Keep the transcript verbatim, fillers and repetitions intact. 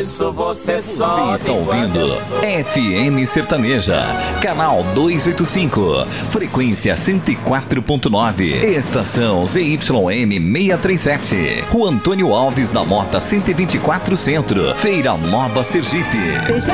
isso você só. Você está ouvindo F M Sertaneja, canal duzentos e oitenta e cinco, frequência cento e quatro ponto nove, estação Z Y M seiscentos e trinta e sete, Rua Antônio Alves da Mota cento e vinte e quatro Centro, Feira Nova, Sergipe. Seja